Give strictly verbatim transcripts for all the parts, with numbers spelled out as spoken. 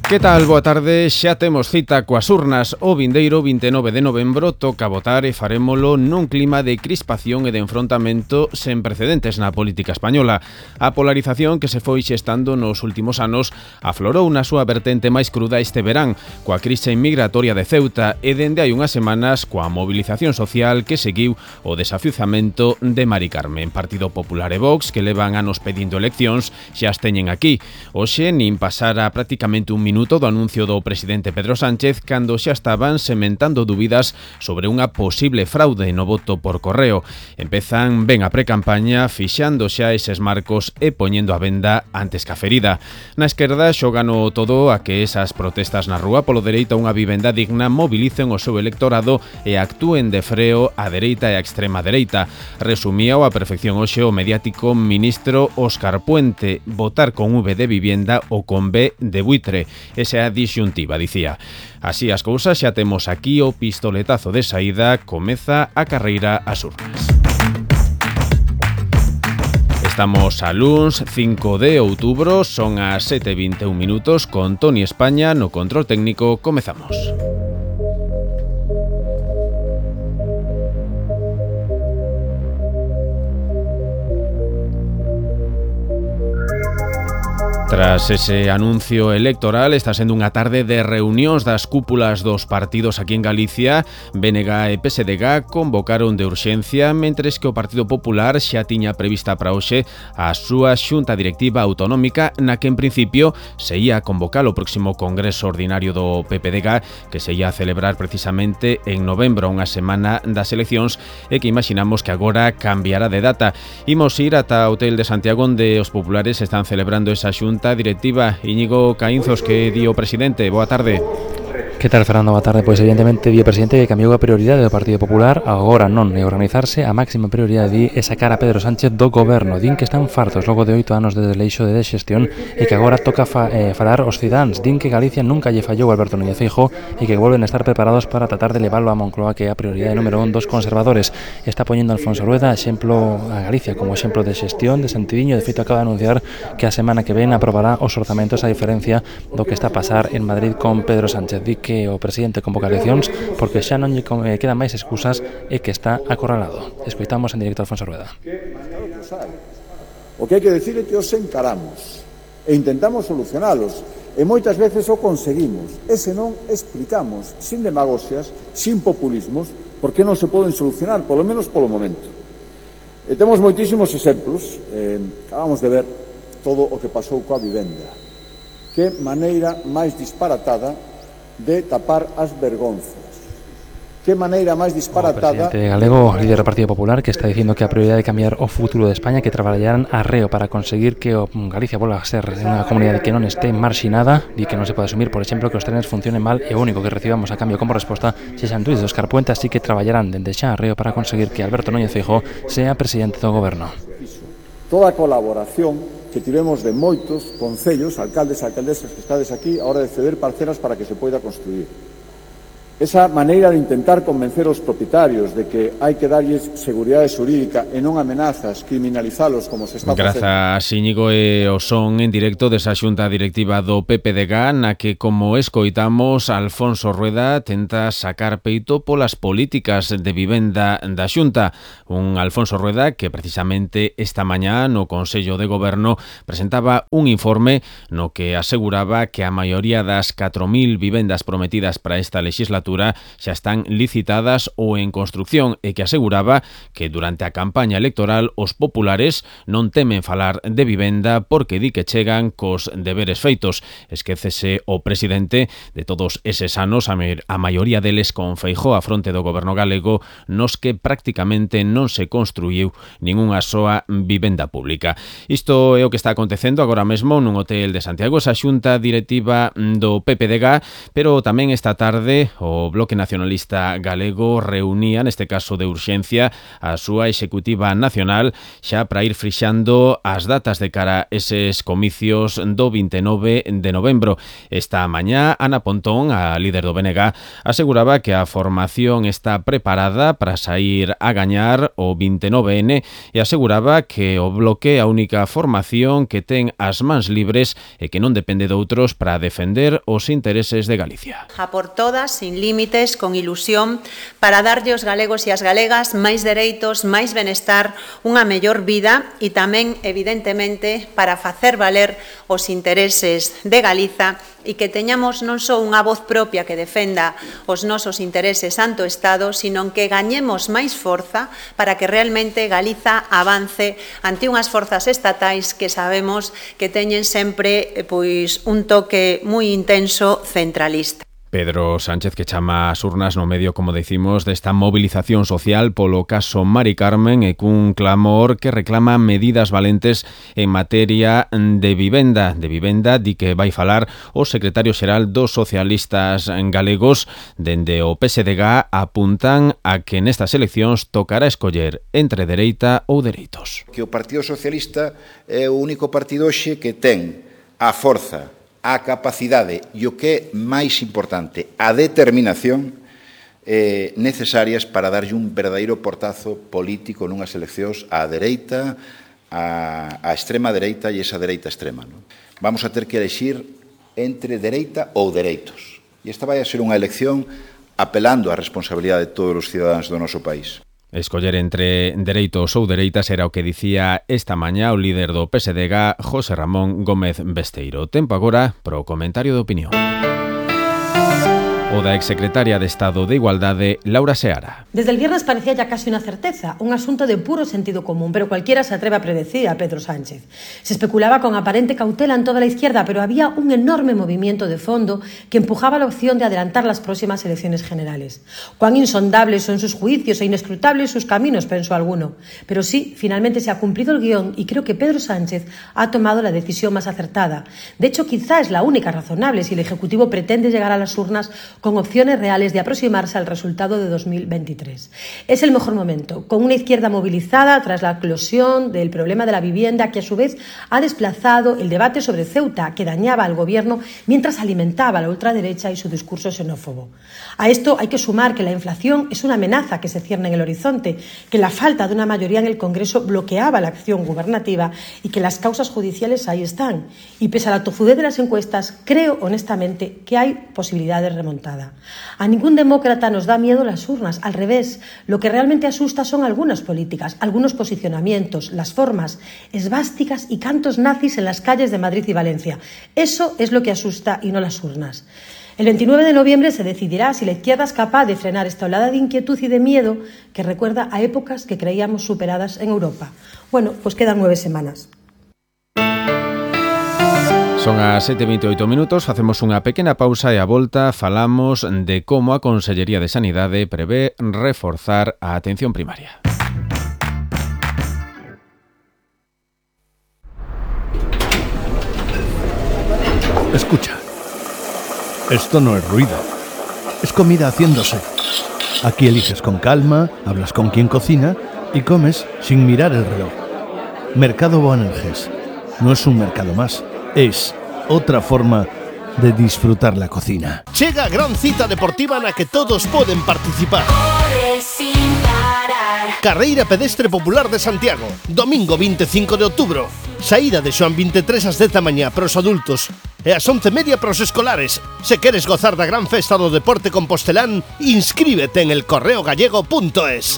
Que tal? Boa tarde, xa temos cita coas urnas. O vindeiro vinte e nove de novembro toca votar e farémolo nun clima de crispación e de enfrontamento sen precedentes na política española. A polarización que se foi xestando nos últimos anos aflorou na súa vertente máis cruda este verán, coa crise migratoria de Ceuta e dende hai unhas semanas coa movilización social que seguiu o desafiuzamento de Mari Carmen. Partido Popular e Vox, que levan anos pedindo eleccións, xa as teñen aquí. Hoxe nin pasara prácticamente un minuto do anuncio do presidente Pedro Sánchez cando xa estaban sementando dúbidas sobre unha posible fraude no voto por correo. Empezan ben a precampaña fixando xa eses marcos e poñendo a venda antes que a ferida. Na esquerda xogano todo a que esas protestas na rúa polo dereito a unha vivenda digna mobilicen o seu electorado e actúen de freo a dereita e a extrema dereita. Resumía a perfección hoxe o mediático ministro Óscar Puente: votar con V de vivienda ou con B de buitre. Esa é a disxuntiva, dicía. Así as cousas, xa temos aquí o pistoletazo de saída, comeza a carreira ás urnas. Estamos a luns cinco de outubro, son as sete e vinte e un minutos, con Toni España no control técnico. Comezamos. Tras ese anuncio electoral, está sendo unha tarde de reunións das cúpulas dos partidos aquí en Galicia. B N G e P S D G convocaron de urxencia, mentres que o Partido Popular xa tiña prevista para hoxe a súa xunta directiva autonómica, na que en principio se ia convocar o próximo Congreso Ordinario do P P D G, que se ia celebrar precisamente en novembro, unha semana das eleccións, e que imaginamos que agora cambiará de data. Imos ir ata o Hotel de Santiago, onde os populares están celebrando esa xunta directiva. Íñigo Caínzos, que di o presidente. Boa tarde. Que tal, Fernando? Boa tarde. Pois evidentemente di o presidente que cambiou a prioridade do Partido Popular. Agora non é organizarse, a máxima prioridade di é sacar a Pedro Sánchez do goberno. Din que están fartos logo de oito anos de desleixo de desxestión e que agora toca fa, eh, falar os cidáns. Din que Galicia nunca lle fallou Alberto Núñez Feijóo e que volven a estar preparados para tratar de leválo a Moncloa, que é a prioridade número un dos conservadores. Está poñendo Alfonso Rueda exemplo a Galicia como exemplo de xestión, de sentidiño. De feito, acaba de anunciar que a semana que ven aprobará os orzamentos, a diferencia do que está a pasar en Madrid con Pedro Sánchez. Di que o presidente convoca eleccións porque xa non lle quedan máis excusas e que está acorralado. Escoitamos en directo a Alfonso Rueda. O que hai que decir é que os encaramos e intentamos solucionalos e moitas veces o conseguimos, e se non explicamos sin demagoxias, sin populismos, por que non se poden solucionar, polo menos polo momento. E temos moitísimos exemplos. Eh, acabamos de ver todo o que pasou coa vivenda. Que maneira máis disparatada de tapar as vergonzas. Que maneira máis disparatada... O presidente galego, líder do Partido Popular, que está dicindo que a prioridade de cambiar o futuro de España, que traballarán arreo para conseguir que o Galicia volva a ser unha comunidade que non este marxinada, e que non se pode asumir, por exemplo, que os trenes funcionen mal e o único que recibamos a cambio como resposta sexan tuits dos Carpuente, así que traballarán dende xa arreo para conseguir que Alberto Núñez Feijóo sea presidente do goberno. Toda a colaboración que tivemos de moitos concellos, alcaldes e alcaldesas que estades aquí, a hora de ceder parcelas para que se poida construir. Esa maneira de intentar convencer os propietarios de que hai que darlles seguridade xurídica e non amenazas, criminalizalos como se está facendo. Grazas, Íñigo, e o son en directo desa xunta directiva do P P D G, na que, como escoitamos, Alfonso Rueda tenta sacar peito polas políticas de vivenda da xunta. Un Alfonso Rueda que precisamente esta mañá no Consello de Goberno presentaba un informe no que aseguraba que a maioría das catro mil vivendas prometidas para esta legislatura xa están licitadas ou en construcción, e que aseguraba que durante a campaña electoral os populares non temen falar de vivenda porque di que chegan cos deberes feitos. Esquécese o presidente de todos eses anos, a maioría deles con Feijóo a fronte do goberno galego, nos que prácticamente non se construíu ningunha soa vivenda pública. Isto é o que está acontecendo agora mesmo nun hotel de Santiago, esa xunta directiva do P P D G, pero tamén esta tarde o o Bloque Nacionalista Galego reunía, neste caso de urxencia, a súa executiva nacional xa para ir frixando as datas de cara a eses comicios do vinte e nove de novembro. Esta mañá, Ana Pontón, a líder do B N G, aseguraba que a formación está preparada para sair a gañar o vinte e nove ene e aseguraba que o Bloque é a única formación que ten as mans libres e que non depende de outros para defender os intereses de Galicia. A por todas, sin límites, con ilusión, para darlle aos galegos e as galegas máis dereitos, máis benestar, unha mellor vida e tamén, evidentemente, para facer valer os intereses de Galiza e que teñamos non só unha voz propia que defenda os nosos intereses ante o Estado, sino que gañemos máis forza para que realmente Galiza avance ante unhas forzas estatais que sabemos que teñen sempre pois un toque moi intenso centralista. Pedro Sánchez, que chama as urnas no medio, como decimos, desta movilización social polo caso Mari Carmen e cun clamor que reclama medidas valentes en materia de vivenda. De vivenda, di que vai falar o secretario xeral dos socialistas galegos. Dende o P S D G apuntan a que nestas eleccións tocará escoller entre dereita ou dereitos. Que o Partido Socialista é o único partido hoxe que ten a forza, a capacidade e o que é máis importante, a determinación eh, necesarias para darlle un verdadeiro portazo político nunhas eleccións á dereita, á, á extrema dereita e esa dereita extrema. Non? Vamos a ter que elexir entre dereita ou dereitos. E esta vai a ser unha elección apelando á responsabilidade de todos os cidadáns do noso país. Escoller entre dereitos ou dereitas era o que dicía esta mañá o líder do P S D G, José Ramón Gómez Besteiro. Tempo agora pro comentario de opinión. O da exsecretaria de Estado de Igualdade, Laura Seara. Desde el viernes parecía ya casi una certeza, un asunto de puro sentido común, pero cualquiera se atreve a predecir a Pedro Sánchez. Se especulaba con aparente cautela en toda la izquierda, pero había un enorme movimiento de fondo que empujaba la opción de adelantar las próximas elecciones generales. Cuán insondables son sus juicios e inescrutables sus caminos, pensó alguno. Pero sí, finalmente se ha cumplido el guión y creo que Pedro Sánchez ha tomado la decisión más acertada. De hecho, quizá es la única razonable si el Ejecutivo pretende llegar a las urnas con opciones reales de aproximarse al resultado de dos mil veintitrés. Es el mejor momento, con una izquierda movilizada tras la eclosión del problema de la vivienda que a su vez ha desplazado el debate sobre Ceuta, que dañaba al gobierno mientras alimentaba a la ultraderecha y su discurso xenófobo. A esto hay que sumar que la inflación es una amenaza que se cierne en el horizonte, que la falta de una mayoría en el Congreso bloqueaba la acción gubernativa y que las causas judiciales ahí están. Y pese a la tozudez de las encuestas, creo honestamente que hay posibilidad de remontada. A ningún demócrata nos da miedo las urnas, al revés. Lo que realmente asusta son algunas políticas, algunos posicionamientos, las formas, esvásticas y cantos nazis en las calles de Madrid y Valencia. Eso es lo que asusta y no las urnas. El veintinueve de noviembre se decidirá si la izquierda es capaz de frenar esta oleada de inquietud y de miedo que recuerda a épocas que creíamos superadas en Europa. Bueno, pues quedan nueve semanas. Son as sete e veintioito minutos, facemos unha pequena pausa e a volta falamos de como a Consellería de Sanidade prevé reforzar a atención primaria. Escucha, esto no es ruido, es comida haciéndose. Aquí eliges con calma, hablas con quien cocina y comes sin mirar el reloj. Mercado Boanerges no es un mercado más. Es otra forma de disfrutar la cocina. Chega a gran cita deportiva na que todos poden participar. Carreira Pedestre Popular de Santiago, domingo vinte e cinco de outubro. Saída de Xoán veintitrés ás dez da mañá para os adultos e ás once e media para os escolares. Se queres gozar da gran festa do deporte compostelán, inscríbete en el correo gallego punto es.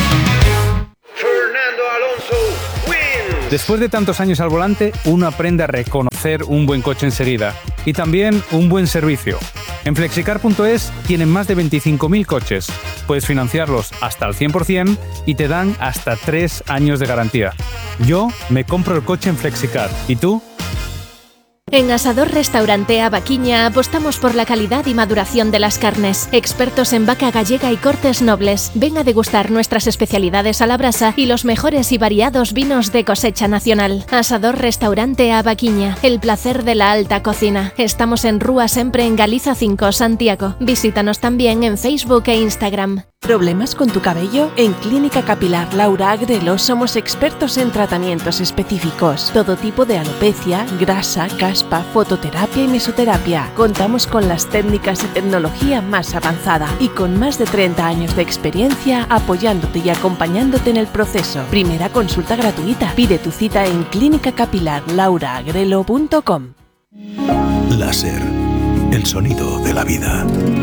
Después de tantos años al volante, uno aprende a reconocer un buen coche enseguida y también un buen servicio. En flexicar punto es tienen más de veinticinco mil coches. Puedes financiarlos hasta al cien por ciento y te dan hasta tres años de garantía. Yo me compro el coche en Flexicar. ¿Y tú? En Asador Restaurante Avaquiña apostamos por la calidad y maduración de las carnes. Expertos en vaca gallega y cortes nobles. Ven a degustar nuestras especialidades a la brasa y los mejores y variados vinos de cosecha nacional. Asador Restaurante Avaquiña. El placer de la alta cocina. Estamos en Rúa Sempre en Galiza cinco, Santiago. Visítanos también en Facebook e Instagram. ¿Problemas con tu cabello? En Clínica Capilar Laura Agrelo somos expertos en tratamientos específicos. Todo tipo de alopecia, grasa, caspa, fototerapia y mesoterapia. Contamos con las técnicas y tecnología más avanzada y con más de treinta años de experiencia apoyándote y acompañándote en el proceso. Primera consulta gratuita. Pide tu cita en clínica capilar laura agrelo punto com. Láser, el sonido de la vida.